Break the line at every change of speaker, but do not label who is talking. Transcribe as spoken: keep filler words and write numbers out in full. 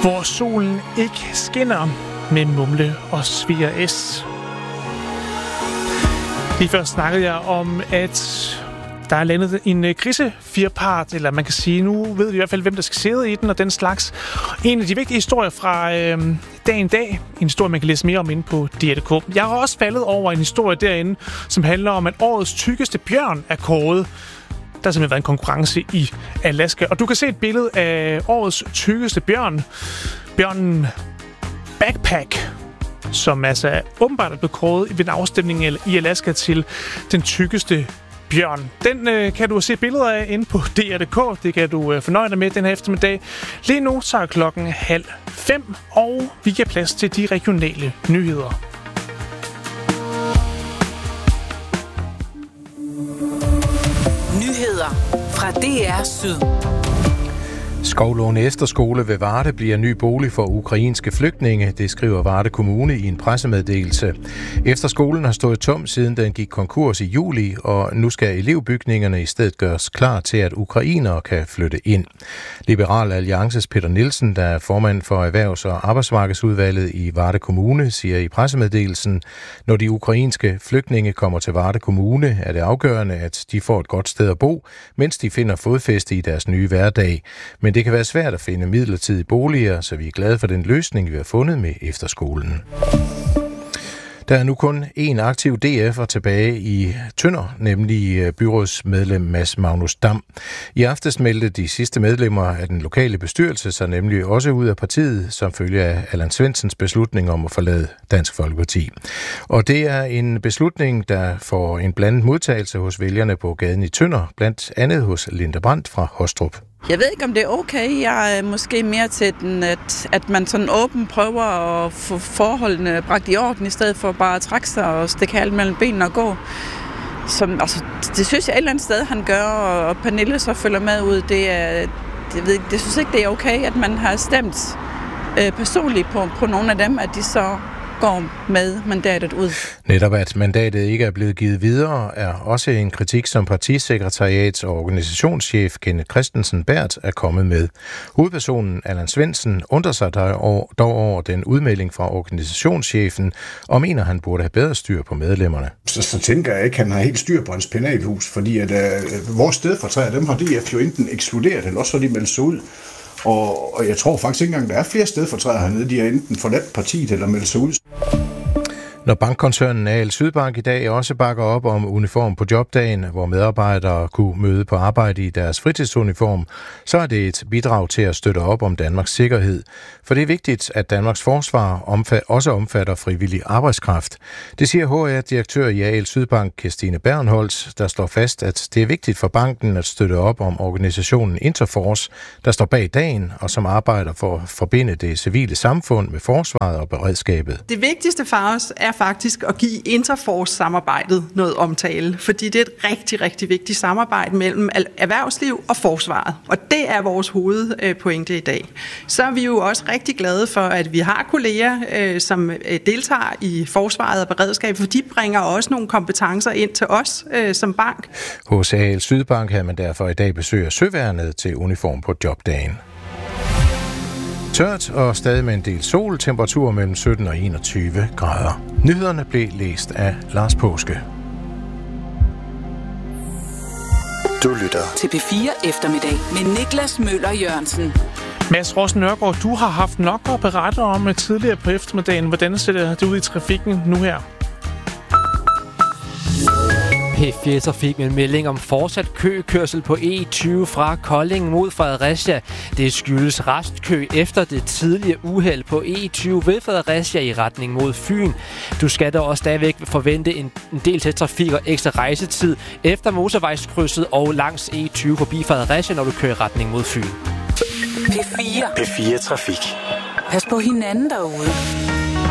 Hvor solen ikke skinner med Mumle og Sviger S. Lige før snakkede jeg om, at der er landet en krisefirpart, eller man kan sige, nu ved vi i hvert fald, hvem der skal sidde i den og den slags. En af de vigtige historier fra øh, dagen dag, en historie, man kan læse mere om inde på D R punktum d k. Jeg har også faldet over en historie derinde, som handler om, at årets tykkeste bjørn er kåret. Der har simpelthen været en konkurrence i Alaska, og du kan se et billede af årets tykkeste bjørn. Bjørnen Backpack, som altså åbenbart er blevet kåret ved en afstemning i Alaska til den tykkeste bjørn. Den øh, kan du se billeder af inde på D R punktum d k. Det kan du øh, fornøje dig med den her eftermiddag. Lige nu så er klokken halv fem, og vi giver plads til de regionale nyheder.
Nyheder fra D R Syd.
Skovlån Efterskole ved Varde bliver ny bolig for ukrainske flygtninge, det skriver Varde Kommune i en pressemeddelelse. Efterskolen har stået tom siden den gik konkurs i juli, og nu skal elevbygningerne i stedet gøres klar til, at ukrainere kan flytte ind. Liberal Alliances Peter Nielsen, der er formand for Erhvervs- og Arbejdsmarkedsudvalget i Varde Kommune, siger i pressemeddelelsen, når de ukrainske flygtninge kommer til Varde Kommune, er det afgørende, at de får et godt sted at bo, mens de finder fodfæste i deres nye hverdag. Men det kan være svært at finde midlertidige boliger, så vi er glade for den løsning, vi har fundet med efterskolen. Der er nu kun én aktiv D F'er tilbage i Tønder, nemlig byrådsmedlem Mads Magnus Dam. I aftes meldte de sidste medlemmer af den lokale bestyrelse sig nemlig også ud af partiet, som følge af Allan Svendsens beslutning om at forlade Dansk Folkeparti. Og det er en beslutning, der får en blandet modtagelse hos vælgerne på gaden i Tønder, blandt andet hos Linda Brandt fra Hostrup.
Jeg ved ikke, om det er okay. Jeg er måske mere til den, at, at man sådan åben prøver at få forholdene bragt i orden, i stedet for bare at trække sig og stikke halvt mellem benene og gå. Som, altså, det synes jeg et eller andet sted, han gør, og Pernille så følger med ud. Det, er, det, ved, det synes ikke, det er okay, at man har stemt øh, personligt på, på nogle af dem, at de så går med mandatet ud.
Netop at mandatet ikke er blevet givet videre, er også en kritik, som partisekretariats- og organisationschef Kenneth Christensen Bært er kommet med. Hovedpersonen Allan Svendsen undrer sig dog over den udmelding fra organisationschefen, og mener, han burde have bedre styr på medlemmerne.
Så, så tænker jeg ikke, at han har helt styr på hans penalhus, fordi at øh, vores stedfortræder, dem har D F jo enten ekskluderet, eller også har de meldt sig ud. Og, og jeg tror faktisk ikke engang, der er flere stedfortrædere hernede. De har enten forladt partiet eller meldt sig ud.
Når bankkoncernen A L Sydbank i dag også bakker op om uniform på jobdagen, hvor medarbejdere kunne møde på arbejde i deres fritidsuniform, så er det et bidrag til at støtte op om Danmarks sikkerhed. For det er vigtigt, at Danmarks forsvar omfat- også omfatter frivillig arbejdskraft. Det siger H R-direktør i A L Sydbank, Kirstine Bernholz, der slår fast, at det er vigtigt for banken at støtte op om organisationen Interforce, der står bag dagen og som arbejder for at forbinde det civile samfund med forsvaret og beredskabet.
Det vigtigste for os er faktisk at give Interforce-samarbejdet noget omtale, fordi det er et rigtig, rigtig vigtigt samarbejde mellem erhvervsliv og forsvaret. Og det er vores hovedpointe i dag. Så er vi jo også rigtig glade for, at vi har kolleger, som deltager i forsvaret og beredskab, for de bringer også nogle kompetencer ind til os som bank.
Hos A L Sydbank havde man derfor i dag besøg af Søværnet til uniform på jobdagen. Tørt og stadig med en del sol, temperatur mellem sytten og enogtyve grader. Nyhederne blev læst af Lars Påske.
Du lytter til P fire eftermiddag med Niklas Møller Jørgensen.
Mads Rossen Nørgaard, du har haft nok at berette om tidligere på eftermiddagen. Hvordan ser det ud i trafikken nu her?
P fire Trafik med en melding om fortsat køkørsel på E tyve fra Kolding mod Fredericia. Det skyldes restkø efter det tidlige uheld på E tyve ved Fredericia i retning mod Fyn. Du skal dog også stadigvæk forvente en, en del til trafik og ekstra rejsetid efter motorvejskrydset og langs E tyve forbi Fredericia, når du kører i retning mod Fyn.
P fire.
P fire Trafik.
Pas på hinanden derude.